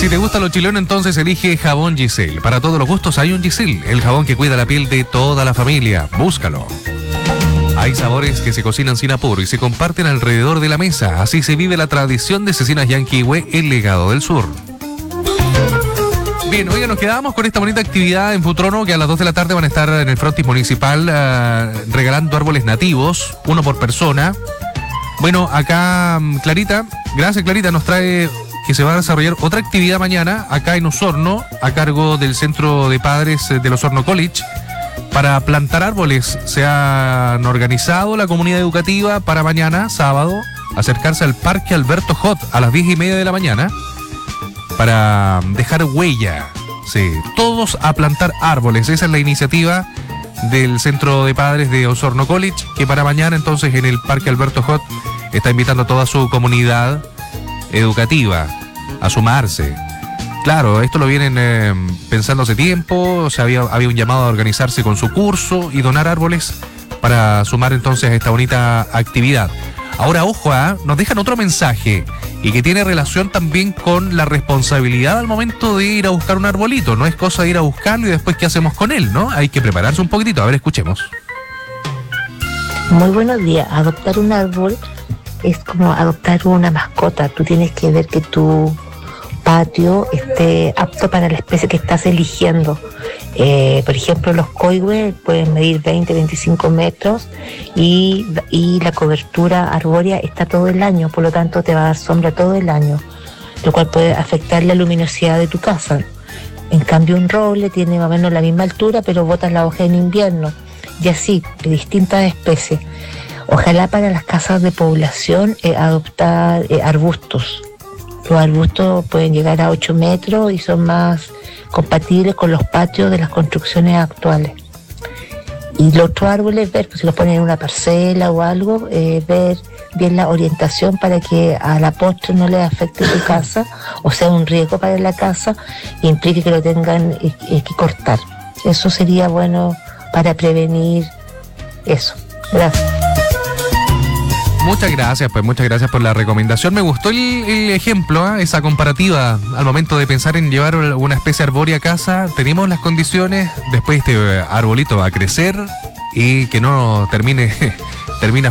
Si te gusta lo chileno, entonces elige Jabón Giselle. Para todos los gustos hay un Giselle, el jabón que cuida la piel de toda la familia. Búscalo. Hay sabores que se cocinan sin apuro y se comparten alrededor de la mesa. Así se vive la tradición de Cecinas Yanquihue, el legado del sur. Bien, oiga, nos quedamos con esta bonita actividad en Futrono, que a las 2 de la tarde van a estar en el frontis municipal regalando árboles nativos, uno por persona. Bueno, acá Clarita, gracias Clarita, nos trae que se va a desarrollar otra actividad mañana acá en Osorno, a cargo del Centro de Padres del Osorno College, para plantar árboles. Se han organizado la comunidad educativa para mañana, sábado, acercarse al Parque Alberto Hot a las 10:30 de la mañana para dejar huella. Sí, todos a plantar árboles. Esa es la iniciativa del Centro de Padres de Osorno College, que para mañana entonces en el Parque Alberto Hot está invitando a toda su comunidad educativa a sumarse. Claro, esto lo vienen pensando hace tiempo. O sea, había un llamado a organizarse con su curso y donar árboles para sumar entonces a esta bonita actividad. Ahora, ojo, nos dejan otro mensaje y que tiene relación también con la responsabilidad al momento de ir a buscar un arbolito. No es cosa de ir a buscarlo y después qué hacemos con él, ¿no? Hay que prepararse un poquitito. A ver, escuchemos. Muy buenos días. Adoptar un árbol es como adoptar una mascota. Tú tienes que ver que tu patio esté apto para la especie que estás eligiendo. Por ejemplo, los coigües pueden medir 20-25 metros y la cobertura arbórea está todo el año, por lo tanto te va a dar sombra todo el año, lo cual puede afectar la luminosidad de tu casa. En cambio, un roble tiene más o menos la misma altura, pero bota la hoja en invierno, y así, de distintas especies. Ojalá para las casas de población adoptar arbustos. Los arbustos pueden llegar a 8 metros y son más compatibles con los patios de las construcciones actuales. Y los otros árboles, ver, pues, si los ponen en una parcela o algo, ver bien la orientación para que a la postre no le afecte su casa, o sea, un riesgo para la casa, e implique que lo tengan que cortar. Eso sería bueno para prevenir eso. Gracias. Muchas gracias por la recomendación. Me gustó el ejemplo, esa comparativa al momento de pensar en llevar una especie arbórea a casa. Tenemos las condiciones, después este arbolito va a crecer y que no termina